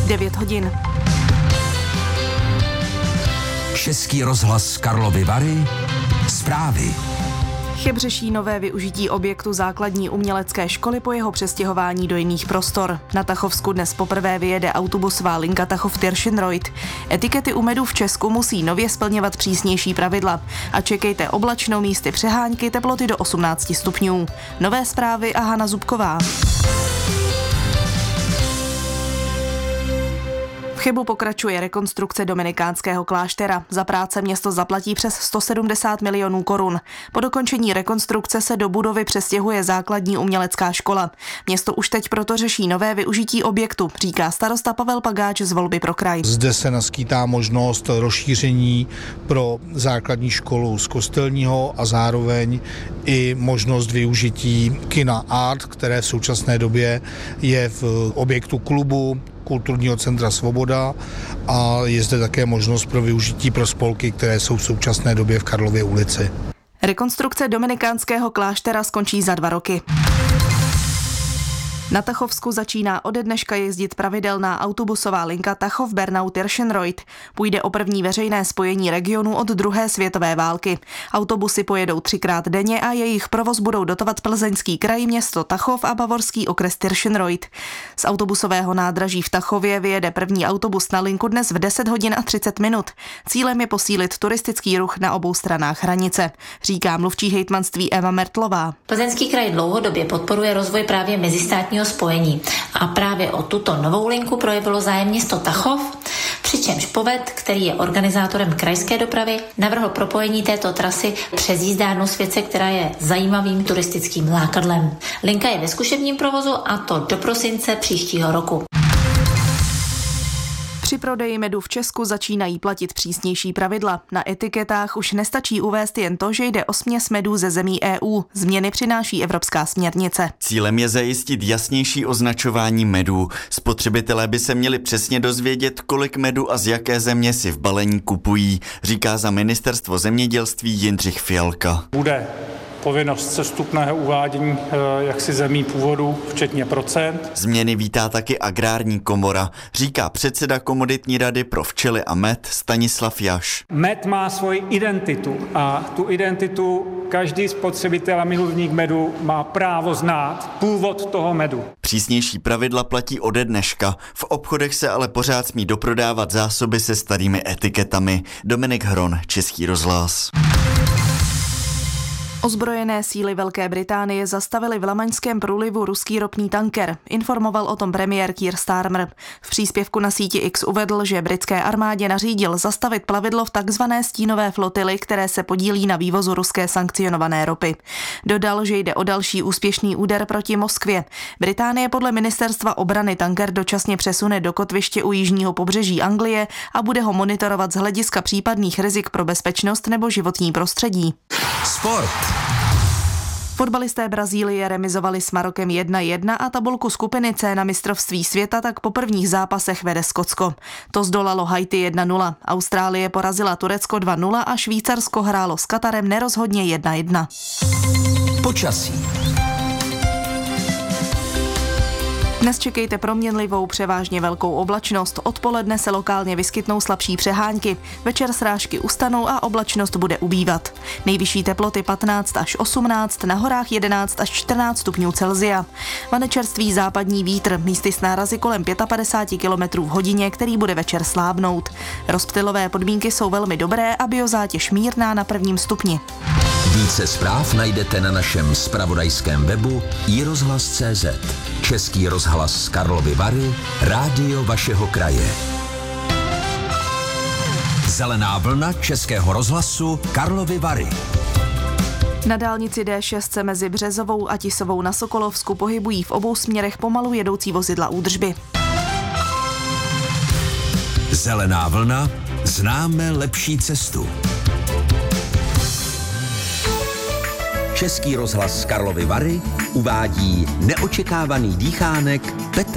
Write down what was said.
9 hodin. Český rozhlas Karlovy Vary. Zprávy. Cheb řeší nové využití objektu základní umělecké školy po jeho přestěhování do jiných prostor. Na Tachovsku dnes poprvé vyjede autobusová linka Tachov-Tirschenreuth. Etikety u medu v Česku musí nově splňovat přísnější pravidla. A čekejte oblačno, místy přehánky, teploty do 18 stupňů. Nové zprávy a Hana Zubková. V Chebu pokračuje rekonstrukce dominikánského kláštera. Za práce město zaplatí přes 170 milionů korun. Po dokončení rekonstrukce se do budovy přestěhuje základní umělecká škola. Město už teď proto řeší nové využití objektu, říká starosta Pavel Pagáč z Volby pro kraj. Zde se naskýtá možnost rozšíření pro základní školu z Kostelního a zároveň i možnost využití kina Art, které v současné době je v objektu klubu Kulturního centra Svoboda a je zde také možnost pro využití pro spolky, které jsou v současné době v Karlově ulici. Rekonstrukce dominikánského kláštera skončí za 2 roky. Na Tachovsku začíná ode dneška jezdit pravidelná autobusová linka Tachov-Bernau-Tirschenreuth. Půjde o první veřejné spojení regionu od druhé světové války. Autobusy pojedou 3krát denně a jejich provoz budou dotovat Plzeňský kraj, město Tachov a bavorský okres Tirschenreuth. Z autobusového nádraží v Tachově vyjede první autobus na linku dnes v 10 hodin a 30 minut. Cílem je posílit turistický ruch na obou stranách hranice, říká mluvčí hejtmanství Eva Mertlová. Plzeňský kraj dlouhodobě podporuje rozvoj právě mezistátního spojení a právě o tuto novou linku projevilo zájem město Tachov, přičemž Poved, který je organizátorem krajské dopravy, navrhl propojení této trasy přes jízdárnu Světce, která je zajímavým turistickým lákadlem. Linka je ve zkušebním provozu a to do prosince příštího roku. Při prodeji medu v Česku začínají platit přísnější pravidla. Na etiketách už nestačí uvést jen to, že jde o směs medů ze zemí EU. Změny přináší evropská směrnice. Cílem je zajistit jasnější označování medů. Spotřebitelé by se měli přesně dozvědět, kolik medu a z jaké země si v balení kupují, říká za ministerstvo zemědělství Jindřich Fialka. Bude povinnost sestupného uvádění zemí původu, včetně procent. Změny vítá taky Agrární komora, říká předseda Komoditní rady pro včely a med Stanislav Jaš. Med má svoji identitu a tu identitu každý spotřebitel a milovník medu má právo znát původ toho medu. Přísnější pravidla platí ode dneška. V obchodech se ale pořád smí doprodávat zásoby se starými etiketami. Dominik Hron, Český rozhlas. Ozbrojené síly Velké Británie zastavily v Lamaňském průlivu ruský ropný tanker. Informoval o tom premiér Keir Starmer. V příspěvku na síti X uvedl, že britské armádě nařídil zastavit plavidlo v takzvané stínové flotily, které se podílí na vývozu ruské sankcionované ropy. Dodal, že jde o další úspěšný úder proti Moskvě. Británie podle ministerstva obrany tanker dočasně přesune do kotviště u jižního pobřeží Anglie a bude ho monitorovat z hlediska případných rizik pro bezpečnost nebo životní prostředí. Sport. Fotbalisté Brazílie remizovali s Marokem 1-1 a tabulku skupiny C na mistrovství světa tak po prvních zápasech vede Skotsko. To zdolalo Haiti 1-0, Austrálie porazila Turecko 2-0 a Švýcarsko hrálo s Katarem nerozhodně 1-1. Počasí. Dnes čekejte proměnlivou, převážně velkou oblačnost. Odpoledne se lokálně vyskytnou slabší přehánky. Večer srážky ustanou a oblačnost bude ubývat. Nejvyšší teploty 15 až 18, na horách 11 až 14 stupňů Celsia. Vane čerstvý západní vítr, místy s nárazy kolem 55 km v hodině, který bude večer slábnout. Rozptylové podmínky jsou velmi dobré a biozátěž mírná na 1. stupni. Více zpráv najdete na našem zpravodajském webu iRozhlas.cz. Český rozhlas Karlovy Vary, rádio vašeho kraje. Zelená vlna Českého rozhlasu Karlovy Vary. Na dálnici D6 se mezi Březovou a Tisovou na Sokolovsku pohybují v obou směrech pomalu jedoucí vozidla údržby. Zelená vlna, známe lepší cestu. Český rozhlas Karlovy Vary uvádí neočekávaný dýchánek Petr